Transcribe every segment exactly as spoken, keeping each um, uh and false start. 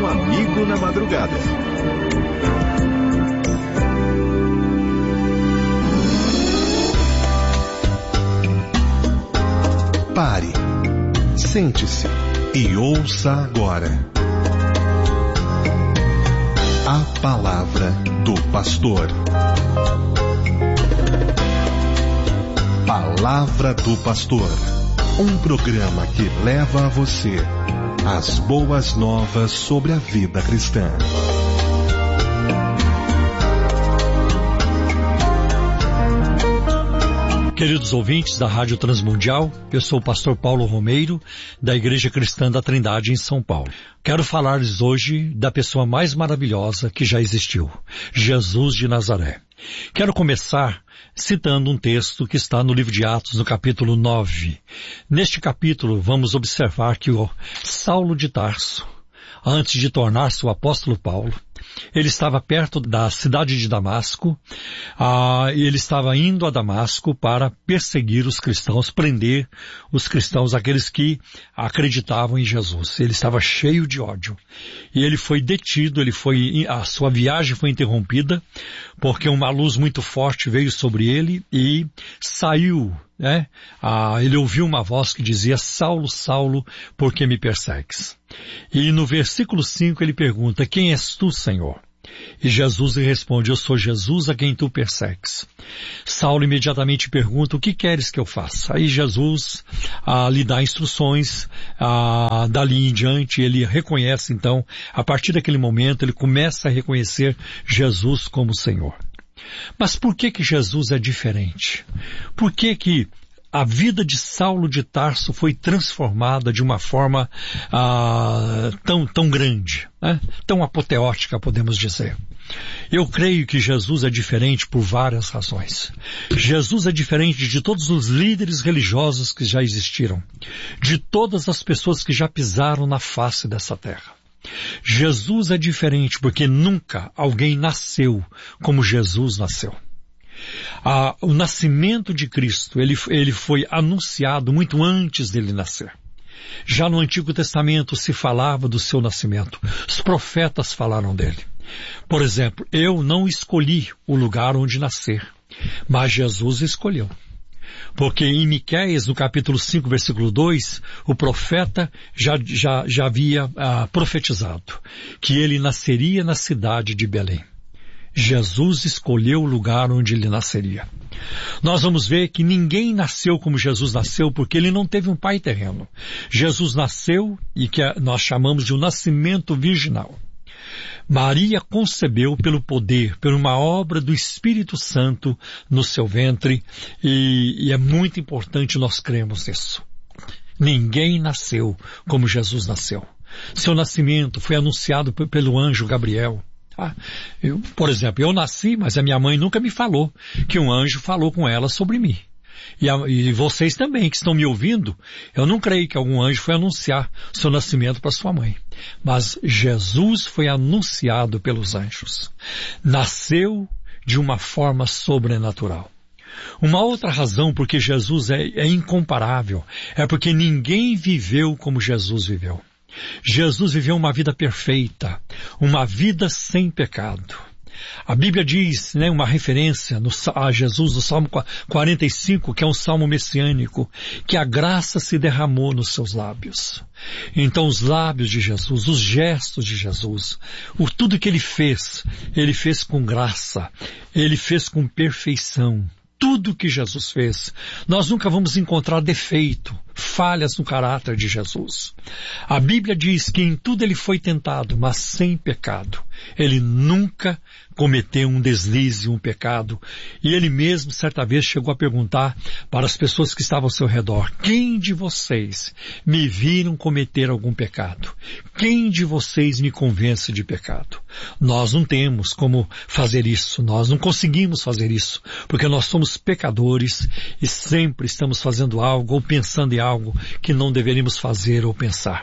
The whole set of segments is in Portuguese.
amigo na madrugada. Pare, sente-se e ouça agora a palavra do pastor. Palavra do Pastor, um programa que leva a você as boas novas sobre a vida cristã. Queridos ouvintes da Rádio Transmundial, eu sou o pastor Paulo Romeiro, da Igreja Cristã da Trindade em São Paulo. Quero falar-lhes hoje da pessoa mais maravilhosa que já existiu, Jesus de Nazaré. Quero começar citando um texto que está no livro de Atos, no capítulo nove. Neste capítulo, vamos observar que o Saulo de Tarso, antes de tornar-se o apóstolo Paulo, ele estava perto da cidade de Damasco, ah, e ele estava indo a Damasco para perseguir os cristãos, prender os cristãos, aqueles que acreditavam em Jesus. Ele estava cheio de ódio. E ele foi detido, ele foi, a sua viagem foi interrompida, porque uma luz muito forte veio sobre ele e saiu, né? Ah, ele ouviu uma voz que dizia: Saulo, Saulo, por que me persegues? E no versículo cinco ele pergunta: quem és tu, Senhor? E Jesus lhe responde: eu sou Jesus a quem tu persegues. Saulo imediatamente pergunta: o que queres que eu faça? Aí Jesus ah, lhe dá instruções, ah, dali em diante ele reconhece então, a partir daquele momento ele começa a reconhecer Jesus como Senhor. Mas por que que Jesus é diferente? Por que que a vida de Saulo de Tarso foi transformada de uma forma ah, tão, tão grande, né? Tão apoteótica, podemos dizer? Eu creio que Jesus é diferente por várias razões. Jesus é diferente de todos os líderes religiosos que já existiram, de todas as pessoas que já pisaram na face dessa terra. Jesus é diferente porque nunca alguém nasceu como Jesus nasceu. Ah, o nascimento de Cristo, ele, ele foi anunciado muito antes dele nascer. Já no Antigo Testamento se falava do seu nascimento. Os profetas falaram dele. Por exemplo, eu não escolhi o lugar onde nascer, mas Jesus escolheu. Porque em Miqueias, no capítulo cinco, versículo dois, o profeta já, já, já havia ah, profetizado que ele nasceria na cidade de Belém. Jesus escolheu o lugar onde ele nasceria. Nós vamos ver que ninguém nasceu como Jesus nasceu porque ele não teve um pai terreno. Jesus nasceu e que nós chamamos de um nascimento virginal. Maria concebeu pelo poder, por uma obra do Espírito Santo no seu ventre, e, e é muito importante nós cremos nisso. Ninguém nasceu como Jesus nasceu. Seu nascimento foi anunciado pelo anjo Gabriel. Ah, eu, por exemplo, eu nasci, mas a minha mãe nunca me falou que um anjo falou com ela sobre mim. E, a, e vocês também que estão me ouvindo, eu não creio que algum anjo foi anunciar seu nascimento para sua mãe. Mas Jesus foi anunciado pelos anjos. Nasceu de uma forma sobrenatural. Uma outra razão porque Jesus é, é incomparável é porque ninguém viveu como Jesus viveu. Jesus viveu uma vida perfeita, uma vida sem pecado. A Bíblia diz, né, uma referência no, a Jesus no Salmo quarenta e cinco, que é um salmo messiânico, que a graça se derramou nos seus lábios. Então os lábios de Jesus, os gestos de Jesus, o, tudo que ele fez, ele fez com graça, ele fez com perfeição. Tudo que Jesus fez, nós nunca vamos encontrar defeito, falhas no caráter de Jesus. A Bíblia diz que em tudo ele foi tentado, mas sem pecado. Ele nunca cometeu um deslize, um pecado. E ele mesmo, certa vez, chegou a perguntar para as pessoas que estavam ao seu redor: quem de vocês me viram cometer algum pecado? Quem de vocês me convence de pecado? Nós não temos como fazer isso, nós não conseguimos fazer isso, porque nós somos pecadores e sempre estamos fazendo algo ou pensando em algo que não deveríamos fazer ou pensar.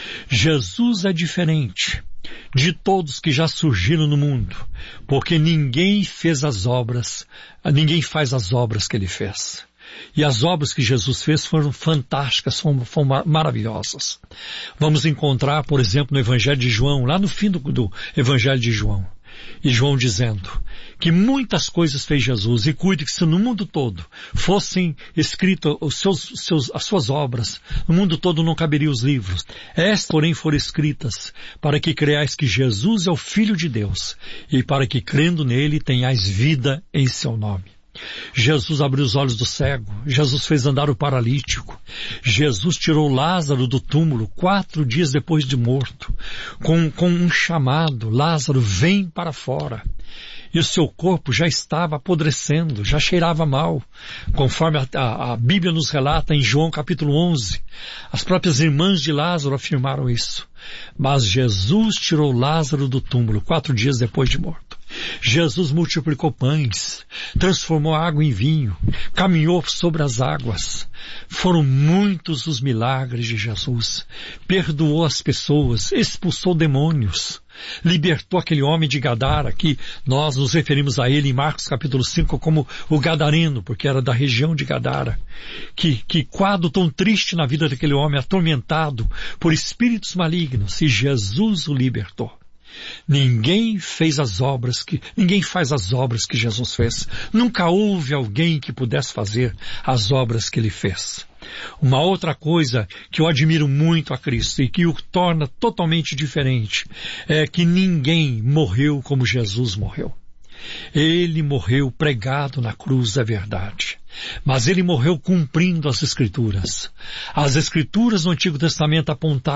Jesus é diferente de todos que já surgiram no mundo, porque ninguém fez as obras, ninguém faz as obras que ele fez. E as obras que Jesus fez foram fantásticas, foram, foram maravilhosas. Vamos encontrar, por exemplo, no Evangelho de João, lá no fim do, do Evangelho de João, e João dizendo que muitas coisas fez Jesus, e cuide que se no mundo todo fossem escritas os seus, seus, as suas obras, no mundo todo não caberiam os livros. Estas, porém, foram escritas para que creais que Jesus é o Filho de Deus, e para que, crendo nele, tenhais vida em seu nome. Jesus abriu os olhos do cego, Jesus fez andar o paralítico, Jesus tirou Lázaro do túmulo quatro dias depois de morto, com, com um chamado: Lázaro, vem para fora. E o seu corpo já estava apodrecendo, já cheirava mal, conforme a, a, a Bíblia nos relata em João capítulo onze. As próprias irmãs de Lázaro afirmaram isso. Mas Jesus tirou Lázaro do túmulo quatro dias depois de morto. Jesus multiplicou pães, transformou a água em vinho, caminhou sobre as águas. Foram muitos os milagres de Jesus. Perdoou as pessoas, expulsou demônios, libertou aquele homem de Gadara, que nós nos referimos a ele em Marcos capítulo cinco como o Gadareno, porque era da região de Gadara. Que, que quadro tão triste na vida daquele homem, atormentado por espíritos malignos, e Jesus o libertou. Ninguém fez as obras que, ninguém faz as obras que Jesus fez. Nunca houve alguém que pudesse fazer as obras que ele fez. Uma outra coisa que eu admiro muito a Cristo e que o torna totalmente diferente é que ninguém morreu como Jesus morreu. Ele morreu pregado na cruz, é verdade. Mas ele morreu cumprindo as Escrituras. As Escrituras no Antigo Testamento apontavam